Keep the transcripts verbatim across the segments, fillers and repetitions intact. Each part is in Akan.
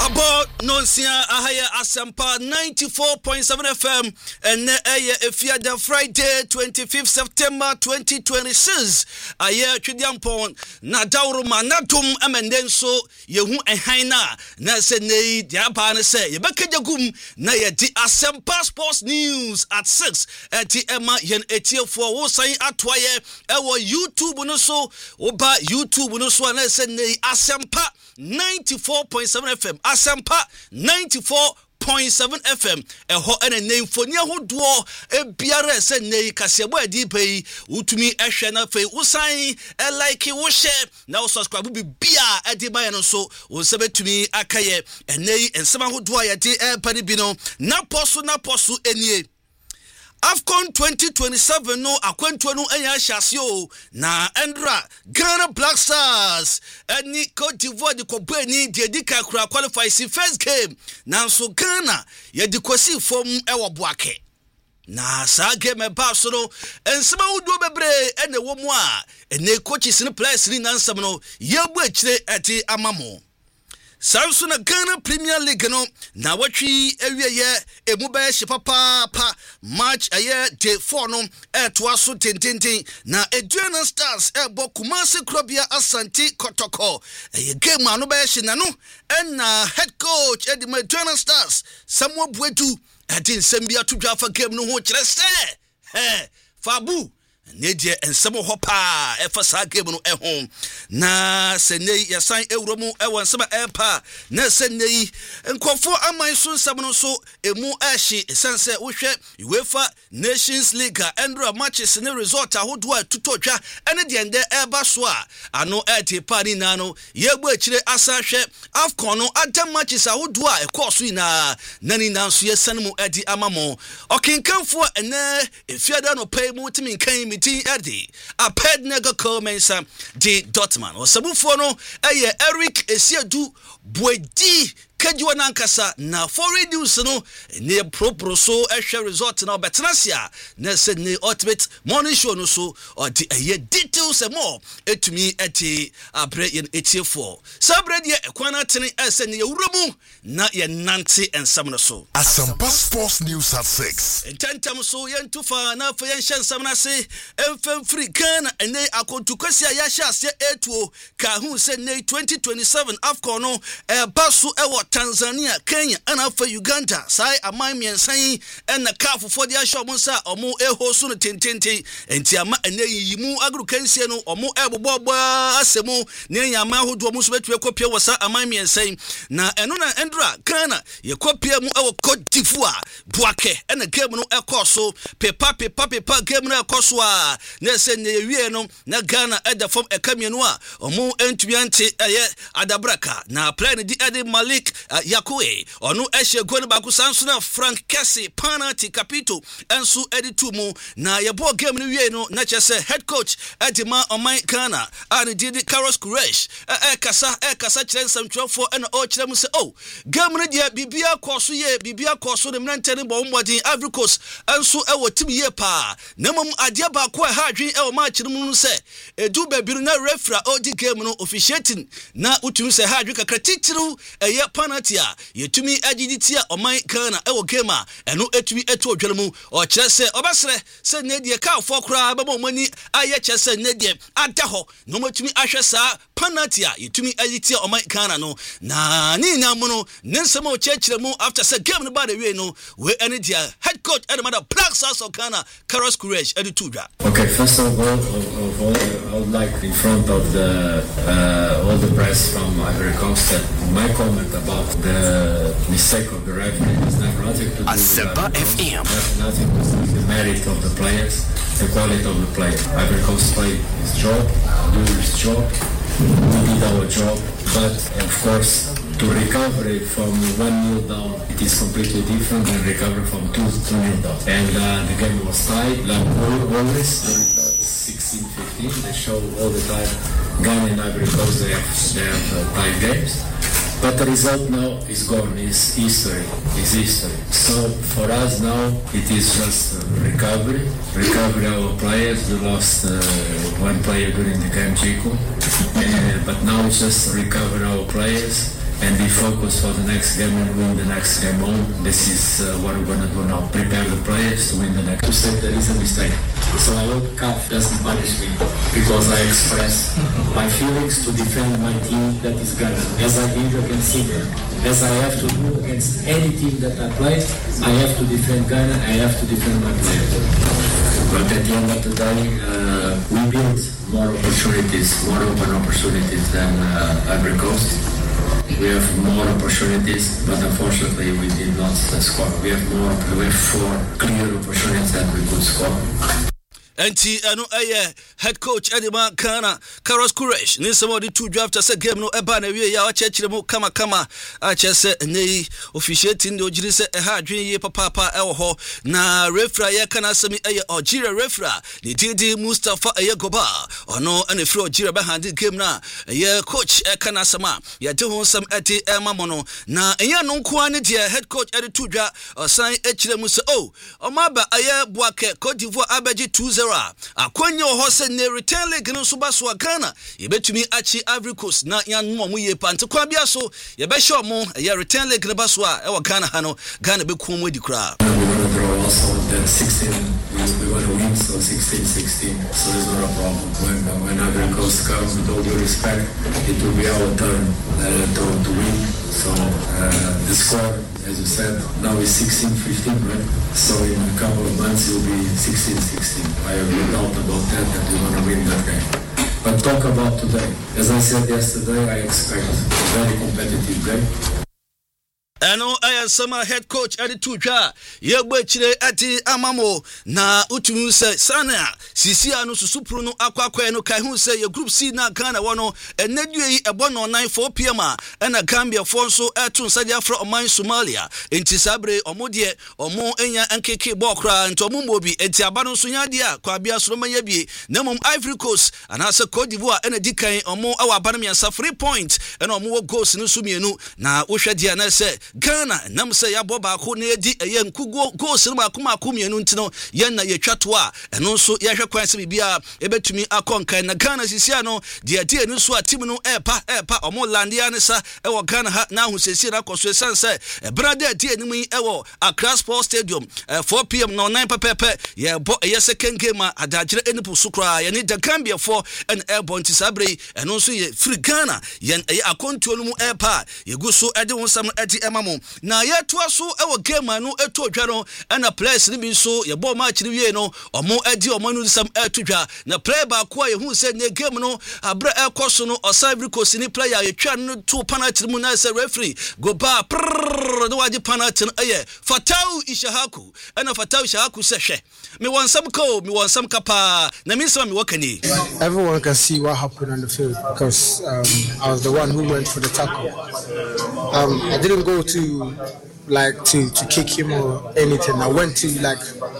About Nonsia Ahaya Asampa ninety-four point seven F M and Aya Efia the Friday twenty-fifth September twenty twenty-six. Aya Chidiampon Nadauru Manatum Amendenso Yehu Ehaina Nasene Diabana say Yebeka Jagum Naya di Asampa Sports News at six at the Emma Yen Etia for Wosai Atwaye Ewa YouTube no so Oba YouTube no so Nasene Asampa ninety-four point seven F M Asampa ninety-four point seven F M eho ene name foni ahodo e biara se nei kasebo adi pei utumi ehwe na fei usan e like wo share na wo subscribe bi bia adi ba no so wo se betumi akaye enei ensema ahodo ayade e pani bi no na poso na poso enie AFCON twenty twenty-seven no akwantu no anya hyase na Endra Ghana Black Stars ani Cote d'Ivoire di kobani di edika kura qualify si first game nanso Ghana ye di kwasi fom ewo boake na sa game ba so no ensema wudu bebre ene wo mu a ene coaches ni players ni nansam no ye bu akire ati amamo Samsung Ghana Premier League no na watwi ewieye emu ba hye papa pa match aye day four no eto aso tententen na Aduana Stars ebo Kumasi Krobia Asante Kotoko eye game anu ba hye na no na head coach edi Aduana Stars Samuel Buedu edi nsembia to dwa fa game no ho kire se he fabu Nedie ensemo hopa efa sa game no ehom na senei yasan ewromu ewo nsema epa na senei nkofo aman so nsem no so emu ahye esense wohwe UEFA Nations League endra matches ne result ahodo a tutotwa ene de ende eba so a ano ete pani na no yegbu akire asahwe AFCON no adam matches ahodo a ekoso ina nani nanso yesanmu edi amamo okinkanfo ene efiada no pay mu timi kan T Eddie a pednega comensa di Dortmund o sabufo no eye Eric Esiedu Boedi Kajua nankasa na foreign news no ne propro so ehwe result na betenasia na se ne ultimate morning show no so or the eye details and more etumi eti abre yen eighty-four sabre de ekwana tene ese ne yewuramu na ye nante ensam no so Asampa Sports News at six ententam so yen tufa na fa yen hyansam na se emfam free Ghana ene akontukasi ya hyase etuo ka hu se ne twenty twenty-seven AFCON no e basu ewo Tanzania, Kenya, and for Uganda. Sai amami and saying and the car for the Ashomonsa or more air hosu no tentente and Tiama and Yimu Agrukensiano or more ebo boba asemo near Yamahu do almost bet to a copy was amami and saying na enuna endra Ghana ye copy mu our Cote d'Ivoire Boake and a game no akoso pepa pepa pepa game no akoswa na se ne wie no na Ghana at the form a kamianwa or more entubiante adabraka na plan the Adi Malik Uh, Yakue onu ehye gol ba kusanso na Frank Kessie penalty capito ensu editu mu na yebo game no wie no na chese head coach Edima Oman Ghana and did Carlos Kuresh e kasa e kasa kire nsamtwefo e na o kire mu se oh game no dia bibia koso ye bibia koso de mrantene bo mmodin Ivory Coast ensu e wotim ye pa na mum ade ba ko ha adwen e o match no mu se edu babiru na referee o di game no officiating na utum se ha adwen kakra titiru e ye penalty a yetumi agiditi a Oman Ghana e wo game a eno etumi eto odwele mu o kire se obesere se ne die ka fo kra bebo mani aye kire se ne die ada ho no matumi ahwe sa penalty a yetumi agiditi a Oman Ghana no na ni na mu no ne nsema o chekire mu after se game no ba the way no we any dia head coach and mother Black Stars of Ghana Carlos Courage edu tudwa. Okay, first of all, of, of all I would like in front of the uh, all the press from Ivory Coast that my comment about the mistake of the referee has nothing to do Asampa with F M. Nothing to do with the merit of the players, the quality of the player. Ivory Coast played his job, do his job, we did our job, but of course to recover from one nil down, it is completely different than recover from two two nil down. And uh, the game was tied, like always. The result is sixteen fifteen. They show all the time Ghana and Ivory Coast they have they have uh, tied games. But the result now is gone, is history, is history. So for us now, it is just uh, recovery, recovery our players. We lost uh, one player during the game, Chico, uh, but now it's just recover our players and be focused for the next game and win the next game home. This is uh, what we're going to do now. Prepare the players to win the next. To say there is a mistake. So I hope C A F doesn't punish me because I express my feelings to defend my team that is Ghana. As I did against England, as I have to do against any team that I play, I have to defend Ghana, I have to defend my players. But at the end of the day, uh, we built more opportunities, more open opportunities than uh, Ivory Coast. We have more opportunities, but unfortunately we did not uh, score. We have more, we have four clear opportunities that we could score. Enti anu aye head coach Edima Kana Karos Kuresh ni some of the two draft say game no eba na wie ya chechire mu kama kama a chese nei officiating the ojiri se eha adwen ye papa papa e wo ho na referee ye kana semi aye Algeria referee ni Didi Mustafa aye Goba ono ana free Algeria ba hand game na ye coach e kana sama ye de ho sam ati e mamono na enye no nko ani de head coach edi two dwa osan echire mu se oh omaba aye Boake Cote d'Ivoire abeji two zero akonye ho se ne return leg no so baso Ghana ye betumi achi Ivory Coast na yan mo mo ye pante kwa bia so ye be show mo ye return leg no baso a e wo Ghana ha no Ghana be ko mo di kra also the sixteen we want to win, so sixteen sixteen, so there's not a problem. When when Ivory Coast comes, with all due respect, it will be our turn uh, to, to win. So uh, the score, as you said, now is sixteen fifteen, right? So in a couple of months it will be sixteen sixteen. I have no doubt about that, that we're going to win that game. But talk about today. As I said yesterday, I expect a very competitive game. Ano aya sama head coach adi tuja ye gbe chire ati amamo na utunu se sana sisi anu susupru no akwakwa no kai hu se ye group C na Ghana wono enadue yi ebo no nine four p m a na Gambia fo so etu nsadia fra oman Somalia enti sabre omodie omo enya nkeke bokra nto omo bi enti aba no so nyade a kwa bia so ma yabie na mom Ivory Coast ana se Cote d'Ivoire ena dikan omo awa aba no miansa three points ena omo wo goals no so mienu na wo hwede na se Ghana nam se ya boba ko na edi eye nkugo goals no makoma akomienu ntino ye na ye twato a eno nso ye hwe kwan se bibia ebetumi akonkan na Ghana sisia no de ade enu so a team no epa epa omo landia ne sa e wo Ghana ha na hu sesi na koso sanse e brada ade enu yi e wo Accra Sports Stadium four p m no nine pepepe ye bo ye second game adagire enipo sukra ye ni the Gambia for an airborne tisabre eno nso ye free Ghana ye akontuo no mu epa ye guso ade wonsam ati emamo na ye toa so e wo game no eto dwa no na players ni bi so ye bo match ni wie no omo adi omo no sam eto dwa na player ba ko ye hu se ne game no abra e koso no Ivory Coast ni player ye twa no to penalty mu na se referee go ba no waje penalty aye Fatau Ishahaku na Fatau Ishahaku se hwe me won sam ko me won sam kapa na me sam me wakani. Everyone can see what happened on the field because um, I was the one who went for the tackle. um, I didn't go to like to, to kick him or anything. I went to like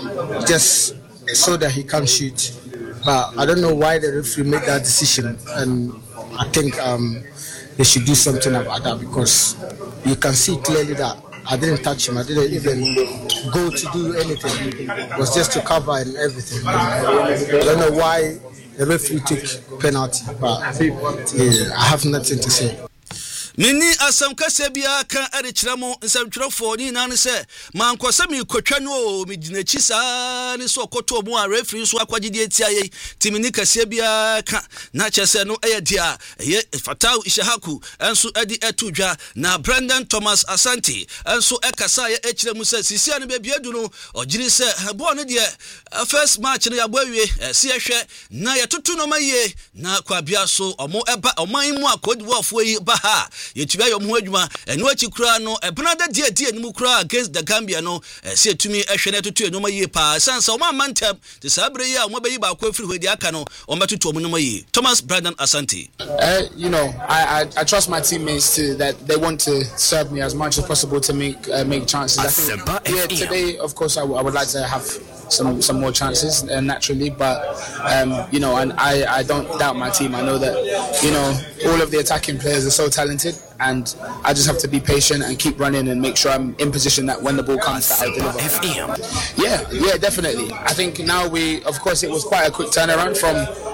just so that he can't shoot. But I don't know why the referee made that decision, and I think um, they should do something about that because you can see clearly that I didn't touch him. I didn't even go to do anything. It was just to cover and everything. I don't know why the referee took penalty, but yeah, I have nothing to say. Mini asam kase bia kan adekira mo nsantwerefo ni nan se man kwasa mi kotwa no mi dinachi sa ni so koto mo a referee so akwagide etia ye timini kase bia kan na chese no eye dia ye Fatau Ishahaku enso edi etudwa na Brendan Thomas Asante enso ekasa ye ekire mu se sisia no bia du no ogiri se bo no de first match no ya bo awie se ehwe na ye tutu no maye na kwa bia so omo eba oman mu akodi wofo yi ba ha yetubia yom ho adwuma eno achi kura no ebnada die die enimu kura against the Gambia no se etumi ehwe na tutu enoma yi pa sansa o ma mantem te sabre yi a o ma bayi ba kwa afiri hodi aka no o ma tutu omunoma yi. Thomas Brendan Asante. Uh, you know, I, I I trust my teammates to that they want to serve me as much as possible to make uh, make chances. I think yeah, today of course I, w- I would like to have some some more chances uh, naturally, but um, you know, and I, I don't doubt my team. I know that, you know, all of the attacking players are so talented, and I just have to be patient and keep running and make sure I'm in position that when the ball comes that I deliver. Yeah, yeah, definitely. I think now we, of course, it was quite a quick turnaround from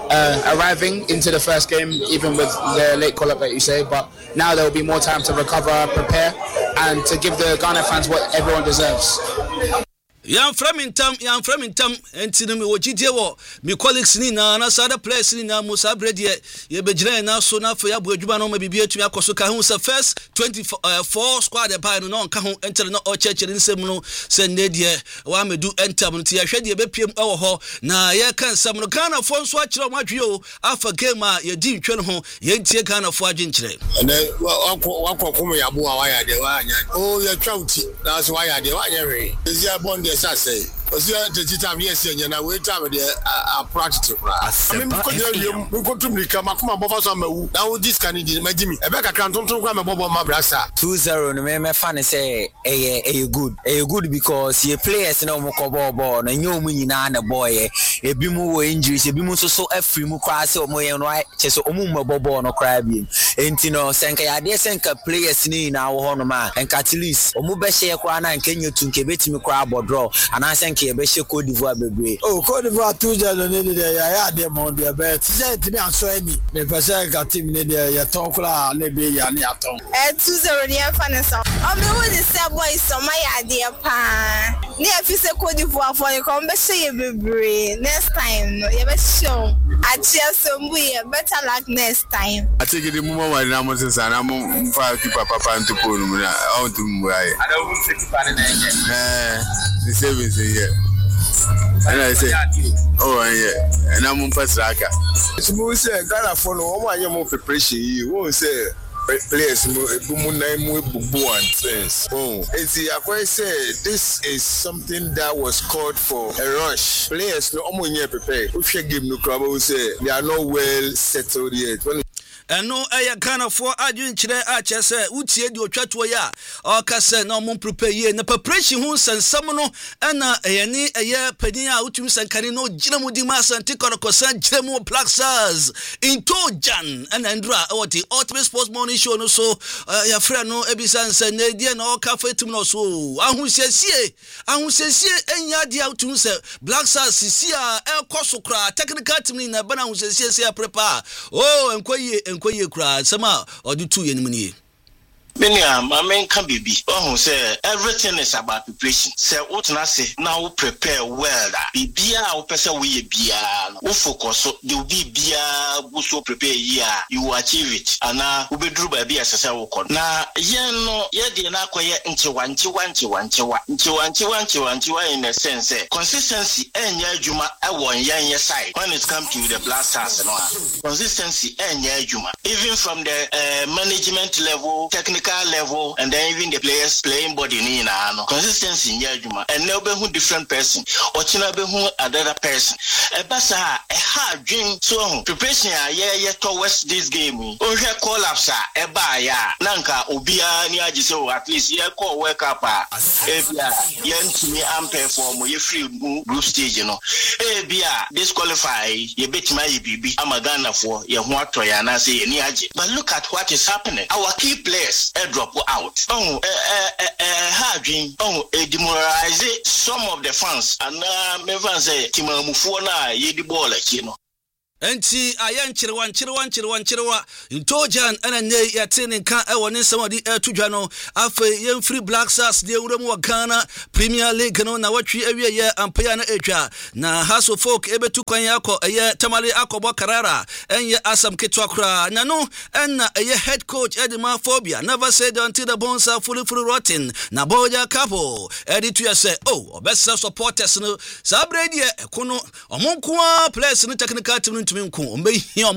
uh, arriving into the first game, even with the late call-up that you say, but now there will be more time to recover, prepare, and to give the Ghana fans what everyone deserves. Yan Framingham, Yan Framingham, and Tinami Wojideo, my colleagues Nina, and other players in Musa Brady, Yebejre, now so now for Yabujubano, maybe be to Yakosuka, who's the first twenty-four squad by no Kahun enter no church in Semino, send Nadia, Wame do enter Muntia, Shady P M Oho, na ya can some Ghana phone swatch on my trio, Alpha Gamer, your deep channel, Yentia Ghana for Argentina. And then, well, Uncle Yabu, oh, you're trouty, that's why I did. Is your bond? Yes, I say. Was there the time yes, and I wait time there a practice. I mean, we go to me come up above some now this can be my Jimmy. A back account don't come above my brasa. two zero no me fan say a a good. A good because you players no more ball and you mean na boy a bimu injuries, a bimu so every mu class or more and right chess or mumma bobo no crab him. Ain't no senka ya de senka players ni na honoma and catalyst or mubeshe kwana and Kenya to kebet me crab or draw and I think Beshe Cote d'Ivoire baby. Oh, Cote d'Ivoire two zero nearly there. I had them on their bed. Said to me, I'm so any. The person got him near your talk, maybe Yaniaton. Eh, two zero near Fanessa. I mean, what is that boy? So my idea, pa. Near Fisa Cote d'Ivoire for you come, Beshe baby. Next time, you better show. I just some way better like next time. I take it the moment when I'm on and I'm five people, papa, and to pull them out to Mumbai. I don't want to take it. Eh, the savings here. And I say, oh yeah, and I'm on Pasaka. It's more say Ghana for no one more preparation. You won't say players oh, see, I say this is something that was called for a rush. Players no omo prepare. If you give no club, we say they are not well settled yet. And no aya Ghana for adwin kire a chese utie di otwato ya o ka se na mo prepare ye na preparation hu sansam no na eye ni eye padin a utumi sankane no gina mu di ma santi korokosan gina mu Black Stars into Jan and Andra o the Ultimate Sports Morning Show no so ya frɛ no ebisan se na die na o ka fatum no so ahusiesie ahusiesie enya dia utumi se Black Stars sisi a ekoso kra technical team ni na bana ahusiesie se prepare oh enkoye Koye kra sama odu two yenim ni Benia, my main can be be. Oh, say everything is about preparation. Say what na say now prepare well. Be bia o person we bia. O focus so the be bia we so prepare here. You achieve it. Ana we be drew by bia sese wo kon. Na ye no ye de na koye nchewa nchewa nchewa nchewa nchewa nchewa nchewa nchewa in a sense consistency enya adwuma e won yen ye side when it come to the Black Stars no. Consistency enya adwuma even from the uh, management level, technical level, and then even the players playing body ni na no consistency in yaduma and now be who different person or china be who another person e basa e ha dream so preparation ye ye towards this game o hwe collapse e ba ya nanka obia ni agi so at least ye call wake up e bia ye ntimi ampe form ye free group stage no e bia disqualify ye betima ye bibi amagana for ye ho atoya na say ni agi but look at what is happening. Our key players drop out. Oh, eh, eh, hard dream. Oh, demoralize some of the fans. And uh, me fans say, Tima Mufona, ye the ball like you know. Enti ayan chirwan chirwan chirwan chirwa Intojan anane ya tene kan e woni samadi e tudwa no afa yen free Black Stars de wura mu Ghana Premier League no na watwi awie ye ampaya na etwa na Haso Folk ebetu kwan yakọ eye Tamale akobo Karara enye Asam Ketwakra na no enna eye head coach Edema Phobia never said until the bones are fully fully rotten na boja couple editu ya say oh obesa supporters no sabredi e kono omonko players no technical team in uh,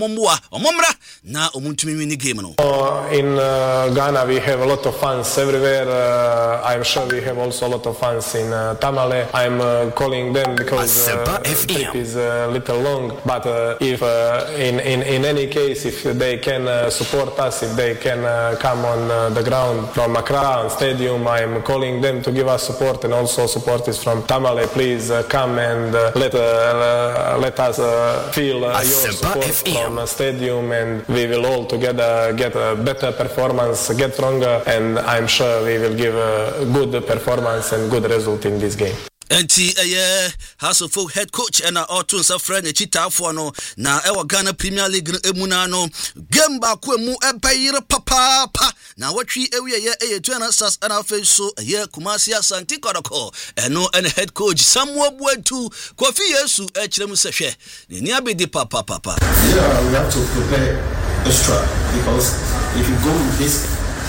Ghana we have a lot of fans everywhere. uh, I'm sure we have also a lot of fans in uh, Tamale. I'm uh, calling them because uh, it is a little long, but uh, if uh, in, in, in any case if they can uh, support us, if they can uh, come on uh, the ground from Accra Stadium, I'm calling them to give us support, and also supporters from Tamale, please uh, come and uh, let, uh, let us uh, feel uh, your support from a stadium, and we will all together get a better performance, get stronger, and I'm sure we will give a good performance and good result in this game. Enti eh House of Folk head coach and Otto Safra ne chitafo no na e wa Ghana Premier League emuna no game ba ko emu ebayire papa pa na watwi ewie ye e Joanna Stars and afa so ye Kumasi Asante Kodoko eno and head coach Samuel Buetu Kofi Yesu e kire mu sehwe ne ni abedi papa papa. Yeah, we have to prepare extra because if you go with this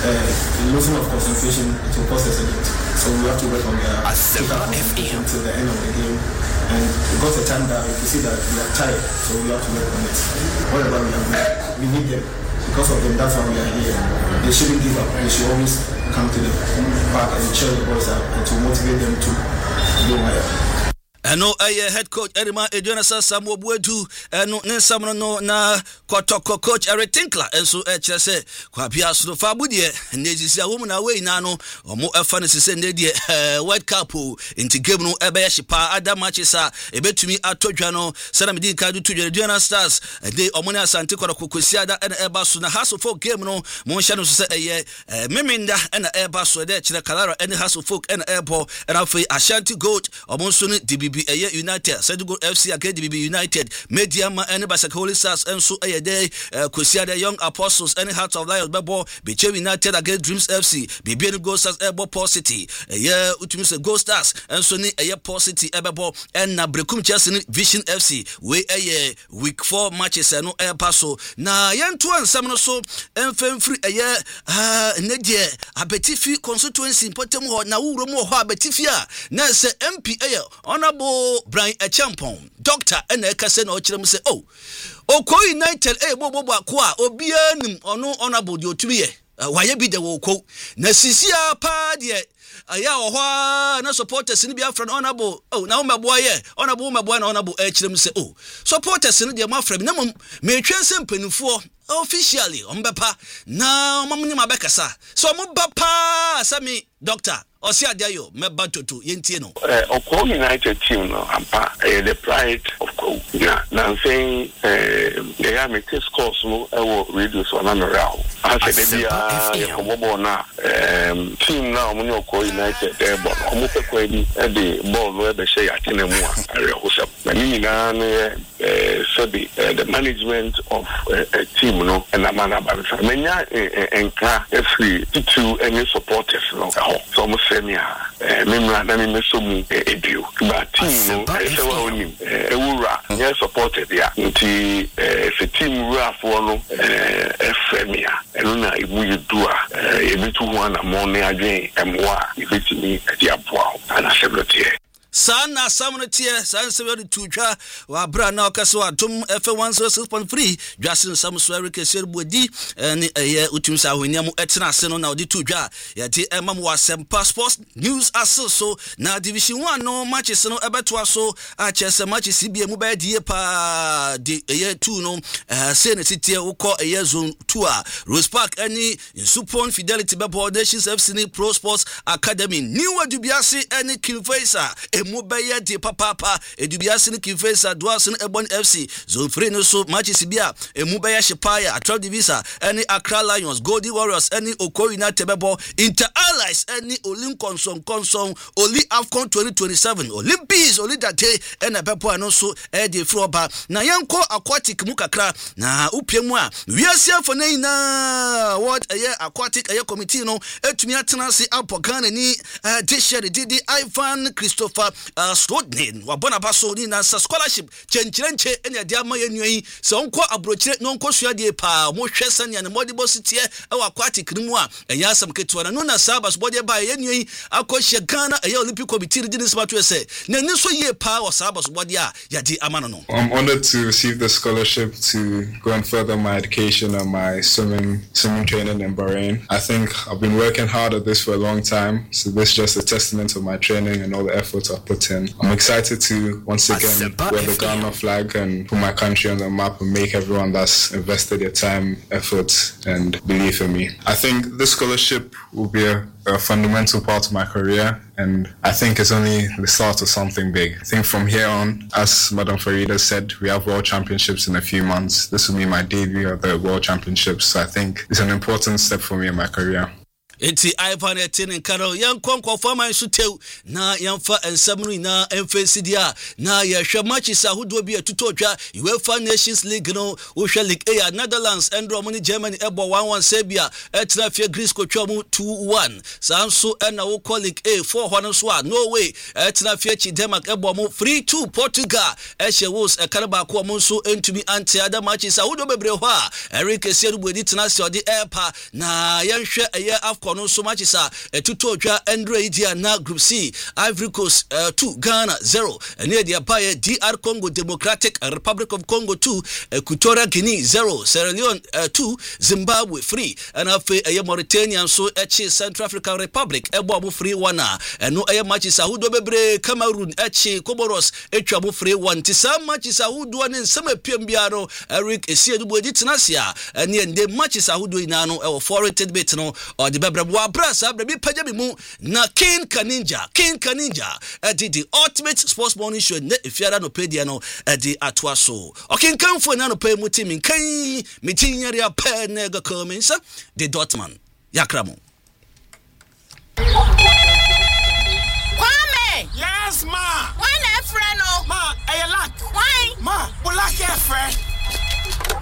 uh, losing of concentration, it will cost us a bit. So we have to work on the until the end of the game. And we got a time down, you can see that we are tired, so we have to work on it. Whatever we have, we need them. Because of them, that's why we are here. They shouldn't give up. They should always come to the park and cheer the boys up and to motivate them to do well. Eno aye head coach Erima Ejonasa Samuel Buetu eno nensamno no na Kotoko coach Eric Tinkler enso e kire se kwa bia so fa budie nezisi awom na we na no omo efa ne se ne die World Cup into game no ebe ya shipa ada matches a ebetumi atodwa no sena medi ka du tudwa Joanna Stars de omo ne Asante Kodoko kosi ada ena eba so na House of Folk game no mo hya no so se eye meminda ena eba so de kire Kalara ene House of Folk ena ebo ena fe Ashanti Gold omo so ne D B B Aye United, Sedugo F C Academy B B United, Mediama and Basaka Holy Stars and so Aye Day, Kusia the Young Apostles, any Hearts of Lions, Bebo, Biche United against Dreams F C, Bibian Ghost Stars, Ebo Paul City, Aye Utimus Ghost Stars, and Sony Aye Paul City, Ebebo, and Nabrekum Chelsea Vision F C, we Aye week four matches and no air passo. Na Yan two and Samno so, and Fem Free Aye, ah, Nedie, Abetifi constituency, Potemo, Nauru Mo, Abetifia, Nasa M P Aye, Honorable Brian Achampon, Doctor and Ekasen or Chilem say, oh, Oko United, eh, Bobo Aqua, Obian, or no honorable you to be, why you be the Woko, Nasisia Padia, Aya or no supporters in Biafran honorable, oh, now my boy, honorable, my boy, honorable Echlem say, oh, supporters in the Mafra, no, may transcend for. Officially, on Bapa, now Mamma Becasa. So Mubapa, Sammy, Doctor, or Sia Dayo, Mebato to Yentino. Oko United team, no, Ampa, the pride of Co. Now saying, they are making scores, no, I will reduce one another. I said, they are a team now, when you Oko United, there, but almost a query at the ball where they say, I can know area was up. So the management of a team. No, and I'm not about it. Many and car every two any supporters. No, so almost say me, Mimra, Nami Mesumi, a deal. But team, I say, well, a Ura, yes, supported, yeah. Until a team rough one, a Femia, and Luna, if we do a bit to one, a morning again, and moi, if it's me, a diapo, and a celebrity. Sana Samuel Tier, San Severy Tuja, wa Brana Caswa, Tum F one zero six point three, Justin Samuswari Kesselbudi, and a Utumsa Winamu Etna Seno now the Tuja, Yati Emam was some passports, news as so, now Division one, no matches no abattoir so, I chess a match C B M by the pa the year two no, Senate City, who call a year zone tour, Rose Park, any Supon Fidelity Babo Nations F C Pro Sports Academy, New Dubiasi, any Kilfacer. Mobile de papa, a dubiasin Kifesa, Dwason Ebon F C, Zofreno so matches Bia, a Mubaya Shapaya, a twelve Divisa, any Accra Lions, Goldie Warriors, any Okoina Tebebo, Inter Allies, any Olim Conson Conson, Oli Afcon twenty twenty-seven, Olympics, Oli Date, and a Pepo and also Eddie Froba, Nayanko Aquatic Mukakra, na Upiemwa, we are here for Naina, what a year aquatic a year committee, no, Etmiatanasi Apogan, any Disha, Didi Ivan Christopher. Uh, Swodnin, Wabona Basoni, and scholarship, Chenchenche, and a Diama Yanui, so unco abroach, non cosia de pa, more Chessan and Modibo City, our aquatic Rumwa, and Yasam Ketuana, Nuna Sabas, body by Yanui, Akosha Ghana, a Olympic committee didn't smart to say, Nanuso ye power Sabas, Wadia, Yadi Amano. I'm honored to receive the scholarship to go and further my education and my swimming swimming training in Bahrain. I think I've been working hard at this for a long time, so this is just a testament to my training and all the efforts I've put in. I'm excited to once again wear the Ghana flag and put my country on the map and make everyone that's invested their time, effort, and belief in me. I think this scholarship will be a, a fundamental part of my career, and I think it's only the start of something big. I think from here on, as Madam Farida said, we have World Championships in a few months. This will be my debut at the World Championships, so I think it's an important step for me in my career. Eti Ivan Etin Karo yan konko fama nso tew na yamfa ensamru na emfesidia na yehwe matches ahodo bi atutotwa UEFA Nations League no Usha League A Netherlands endro mo ni Germany ebo one one Serbia etra fie Greece ko twa mu two one sanso ena wo League A four ho no so a Norway etra fie chi Denmark ebo mo three two Portugal ehye wos ekaraba ko mo nso entumi anti ada matches ahodo bebre ho a Eric Esiedu bodi tena se odi airpa na yenhwe eye kono so much is a tuto twa Andre Idia na Group C Ivory Coast uh, two Ghana zero and near the Apaye D R Congo Democratic Republic of Congo two Equatorial Guinea zero Sierra Leone uh, two Zimbabwe three and afi uh, Mauritania so echi Central African Republic ebo abu three one and no aye matches ahudo bebre Cameroon echi Comoros etwa abu three one ti sam matches ahudo ne nsem apiem biaro Eric Esiedu bodi tenasia and the matches ahudo ina no e foreign bit no or the Wa brasa brebi paja mu na King Kaninja King Kaninja edi the ultimate sports morning show ne ifiara no pedia no edi atwa so okin kanfo na no pe mu timi kan mitinyare apa na ga commensa the Dortmund yakramo